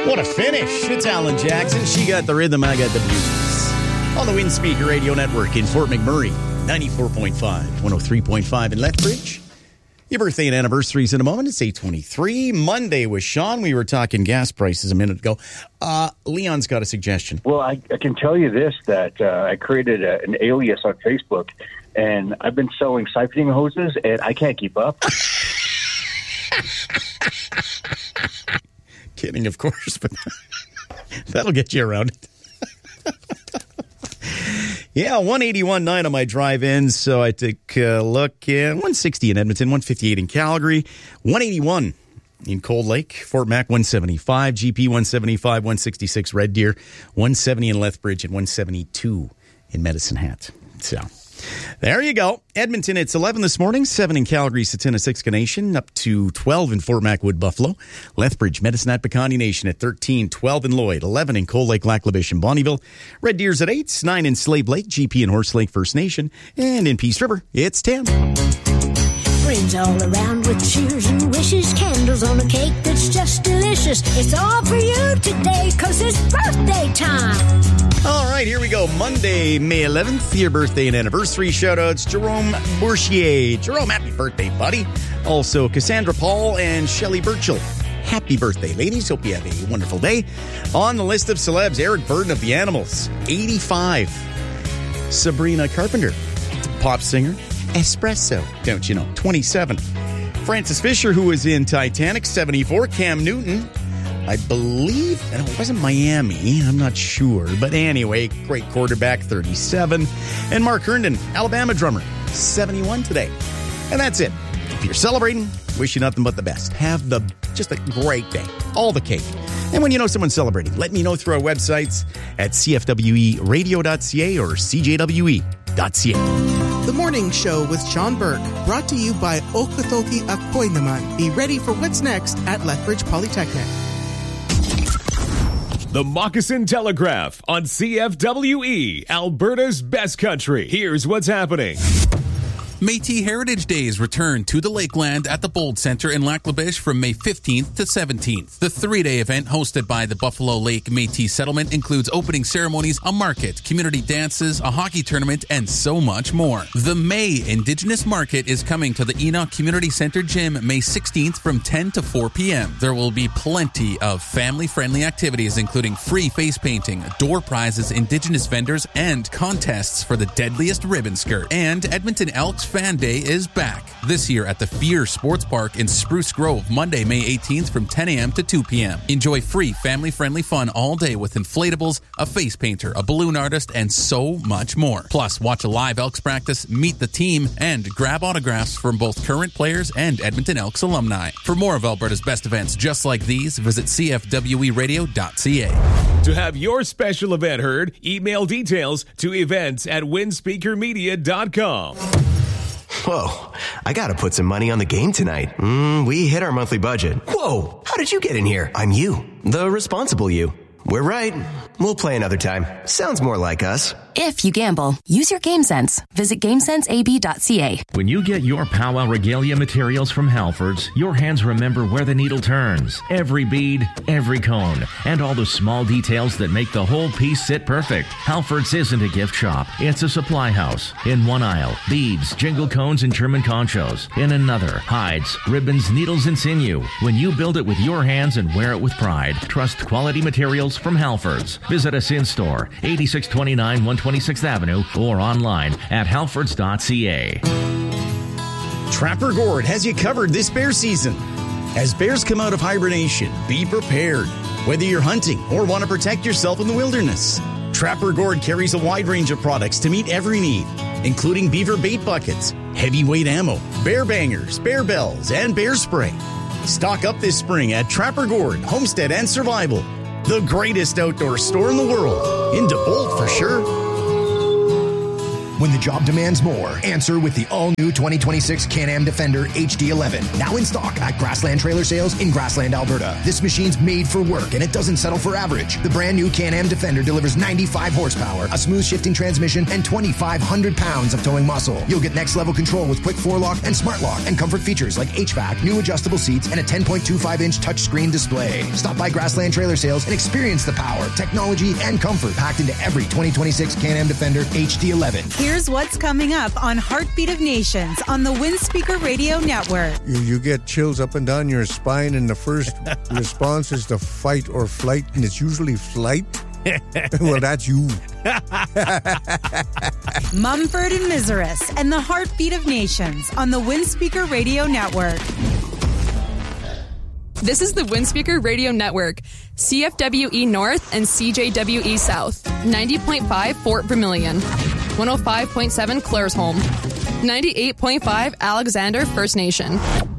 What a finish. It's Alan Jackson. She got the rhythm, I got the blues. On the Windspeaker Radio Network in Fort McMurray, 94.5, 103.5 in Lethbridge. Your birthday and anniversaries in a moment. It's 8:23. Monday with Sean. We were talking gas prices a minute ago. Leon's got a suggestion. Well, I can tell you this, that I created an alias on Facebook, and I've been selling siphoning hoses, and I can't keep up. Kidding, of course, but that'll get you around it. Yeah, 181.9 on my drive-in, so I took a look at 160 in Edmonton, 158 in Calgary, 181 in Cold Lake, Fort Mac 175, GP 175, 166 Red Deer, 170 in Lethbridge, and 172 in Medicine Hat. So there you go. Edmonton, it's 11 this morning, 7 in Calgary, Satina, Siksika Nation, up to 12 in Fort Mac, Wood Buffalo. Lethbridge, Medicine Hat, Piconde Nation at 13, 12 in Lloyd, 11 in Cold Lake, Lac-La-Biche, and Bonnyville. Red Deer's at 8, 9 in Slave Lake, GP and Horse Lake First Nation. And in Peace River, it's 10. Friends all around with cheers and wishes, candles on a cake that's just delicious. It's all for you today, 'cause it's birthday time. All right, here we go. Monday, May 11th, your birthday and anniversary shout-outs. Jerome Bourchier. Jerome, happy birthday, buddy. Also, Cassandra Paul and Shelley Burchill. Happy birthday, ladies. Hope you have a wonderful day. On the list of celebs, Eric Burden of the Animals, 85. Sabrina Carpenter, pop singer. Espresso, don't you know, 27. Francis Fisher, who was in Titanic, 74. Cam Newton, I believe, and it wasn't Miami, I'm not sure. But anyway, great quarterback, 37. And Mark Herndon, Alabama drummer, 71 today. And that's it. If you're celebrating, wish you nothing but the best. Have just a great day. All the cake. And when you know someone's celebrating, let me know through our websites at cfweradio.ca or cjwe.ca. The Morning Show with Sean Burke, brought to you by Okotoki Akoy Naman. Be ready for what's next at Lethbridge Polytechnic. The Moccasin Telegraph on CFWE, Alberta's best country. Here's what's happening. Métis Heritage Days return to the Lakeland at the Bold Centre in Lac-La-Biche from May 15th to 17th. The three-day event hosted by the Buffalo Lake Métis Settlement includes opening ceremonies, a market, community dances, a hockey tournament, and so much more. The May Indigenous Market is coming to the Enoch Community Centre Gym May 16th from 10 to 4 p.m. There will be plenty of family-friendly activities, including free face painting, door prizes, Indigenous vendors, and contests for the deadliest ribbon skirt. And Edmonton Elks Fan Day is back this year at the Fear Sports Park in Spruce Grove, Monday, May 18th from 10 a.m. to 2 p.m. Enjoy free family-friendly fun all day with inflatables, a face painter, a balloon artist, and so much more. Plus, watch a live Elks practice, meet the team, and grab autographs from both current players and Edmonton Elks alumni. For more of Alberta's best events just like these, visit cfweradio.ca. To have your special event heard, email details to events@windspeakermedia.com. Whoa, I gotta put some money on the game tonight. We hit our monthly budget. Whoa, how did you get in here? I'm you, the responsible you. We're right. We'll play another time. Sounds more like us. If you gamble, use your game sense. Visit GameSenseAB.ca. When you get your Powwow Regalia materials from Halfords, your hands remember where the needle turns. Every bead, every cone, and all the small details that make the whole piece sit perfect. Halfords isn't a gift shop. It's a supply house. In one aisle, beads, jingle cones, and German conchos. In another, hides, ribbons, needles, and sinew. When you build it with your hands and wear it with pride, trust quality materials from Halfords. Visit us in-store, 8629 126th Avenue, or online at halfords.ca. Trapper Gourd has you covered this bear season. As bears come out of hibernation, be prepared. Whether you're hunting or want to protect yourself in the wilderness, Trapper Gourd carries a wide range of products to meet every need, including beaver bait buckets, heavyweight ammo, bear bangers, bear bells, and bear spray. Stock up this spring at Trapper Gourd, Homestead and Survival, the greatest outdoor store in the world. In DeBolt for sure. When the job demands more, answer with the all-new 2026 Can-Am Defender HD11. Now in stock at Grassland Trailer Sales in Grassland, Alberta. This machine's made for work, and it doesn't settle for average. The brand new Can-Am Defender delivers 95 horsepower, a smooth shifting transmission, and 2,500 pounds of towing muscle. You'll get next-level control with quick 4-lock and smart lock, and comfort features like HVAC, new adjustable seats, and a 10.25-inch touchscreen display. Stop by Grassland Trailer Sales and experience the power, technology, and comfort packed into every 2026 Can-Am Defender HD11. Here's what's coming up on Heartbeat of Nations on the Windspeaker Radio Network. You get chills up and down your spine, and the first response is to fight or flight, and it's usually flight. Well, that's you. Mumford and Miseris and the Heartbeat of Nations on the Windspeaker Radio Network. This is the Windspeaker Radio Network, CFWE North and CJWE South, 90.5 Fort Vermilion, 105.7 Claresholm, 98.5 Alexander First Nation.